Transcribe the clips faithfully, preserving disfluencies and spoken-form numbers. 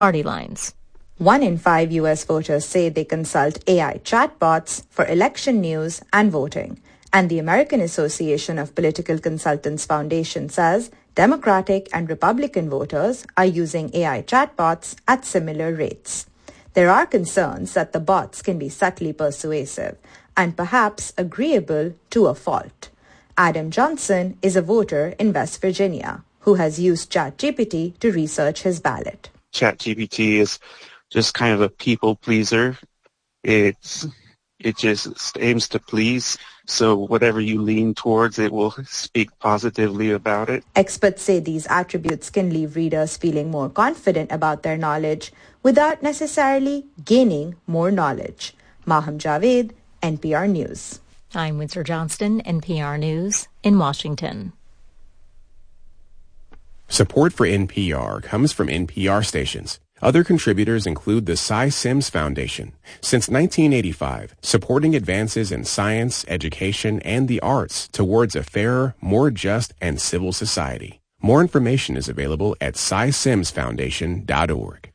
Party lines. One in five U S voters say they consult A I chatbots for election news and voting. And the American Association of Political Consultants Foundation says Democratic and Republican voters are using A I chatbots at similar rates. There are concerns that the bots can be subtly persuasive and perhaps agreeable to a fault. Adam Johnson is a voter in West Virginia who has used ChatGPT to research his ballot. ChatGPT is just kind of a people pleaser. It's it just aims to please. So whatever you lean towards, it will speak positively about it. Experts say these attributes can leave readers feeling more confident about their knowledge without necessarily gaining more knowledge. Maham Javed, N P R News. I'm Windsor Johnston, N P R News in Washington. Support for N P R comes from N P R stations. Other contributors include the Cy Sims Foundation. Since nineteen eighty-five, supporting advances in science, education, and the arts towards a fairer, more just, and civil society. More information is available at cy sims foundation dot org.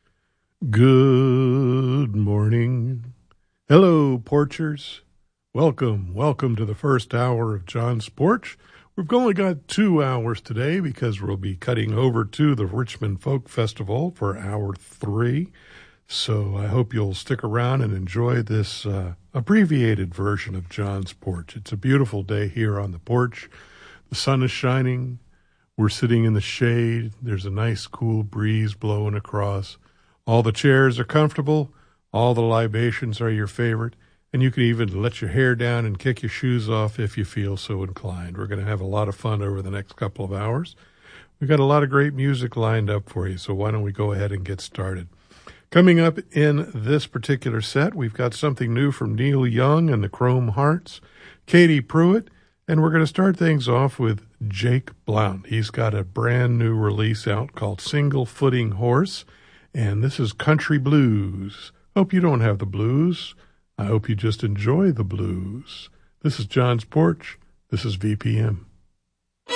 Good morning. Hello, Porchers. Welcome, welcome to the first hour of John's Porch. We've only got two hours today because we'll be cutting over to the Richmond Folk Festival for hour three. So I hope you'll stick around and enjoy this uh, abbreviated version of John's Porch. It's a beautiful day here on the porch. The sun is shining. We're sitting in the shade. There's a nice cool breeze blowing across. All the chairs are comfortable. All the libations are your favorite. And you can even let your hair down and kick your shoes off if you feel so inclined. We're going to have a lot of fun over the next couple of hours. We've got a lot of great music lined up for you, so why don't we go ahead and get started. Coming up in this particular set, we've got something new from Neil Young and the Chrome Hearts, Katie Pruitt, and we're going to start things off with Jake Blount. He's got a brand new release out called Single Footing Horse, and this is Country Blues. Hope you don't have the blues. I hope you just enjoy the blues. This is John's Porch. This is V P M.